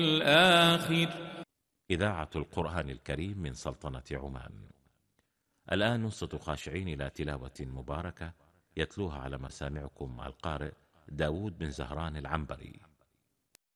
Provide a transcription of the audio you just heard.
الآخر. إذاعة القرآن الكريم من سلطنة عمان. الآن نصت خاشعين إلى تلاوة مباركة يتلوها على مسامعكم القارئ داود بن زهران العنبري.